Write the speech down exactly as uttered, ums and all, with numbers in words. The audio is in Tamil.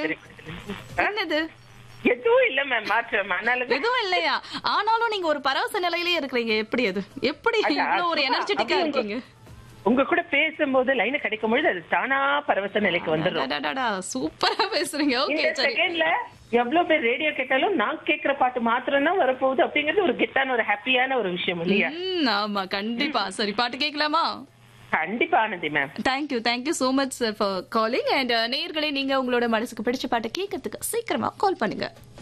திரைப்படத்துல என்னது? எதுவும் இல்ல மேம், மாற்றம் அதனால எதுவும் இல்லையா? ஆனாலும் நீங்க ஒரு பரவச நிலையிலேயே இருக்கிறீங்க. எப்படி அது? எப்படி இவ்வளவு ஒரு எனர்ஜெட்டிக்கா இருக்கீங்க? உங்க கூட பேசும்போது லைன் கிடைக்கும் பொழுது அது தானா பரவச நிலைக்கு வந்துடும். அடடடடா, சூப்பரா பேசுறீங்க. ஓகே, இந்த சரி. செகண்ட்ல எவ்வளவு பேர் ரேடியோ கேட்டாலும் நான் கேக்குற பாட்டு மாத்திரம் தான் வரப்போகுது அப்படிங்கிறது ஒரு கெத்தான ஒரு ஹாப்பியான ஒரு விஷயம் இல்லையா? ம், ஆமா, கண்டிப்பா. சரி, பாட்டு கேட்கலாமா? கண்டிப்பா Anandhi ma'am. Thank you thank you so much sir for calling. And நேயர்களே, நீங்க உங்களோட மனசுக்கு பிடிச்ச பாட்டை கேட்கறதுக்கு சீக்கிரமா கால் பண்ணுங்க.